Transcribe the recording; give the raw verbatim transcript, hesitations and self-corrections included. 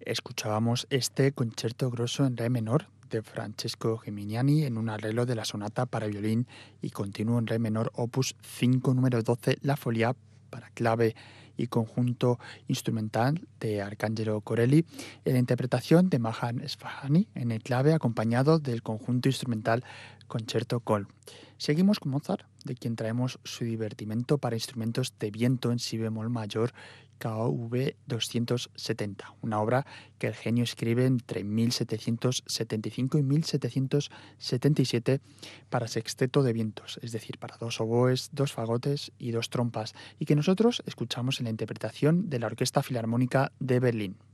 Escuchábamos este concierto grosso en re menor de Francesco Gimignani en un arreglo de la sonata para violín y continuo en re menor opus cinco número doce La Folia para clave y conjunto instrumental de Arcangelo Corelli en la interpretación de Mahan Esfahani en el clave acompañado del conjunto instrumental Concerto Col. Seguimos con Mozart, de quien traemos su divertimento para instrumentos de viento en si bemol mayor K V doscientos setenta, una obra que el genio escribe entre mil setecientos setenta y cinco y mil setecientos setenta y siete para sexteto de vientos, es decir, para dos oboes, dos fagotes y dos trompas, y que nosotros escuchamos en la interpretación de la Orquesta Filarmónica de Berlín.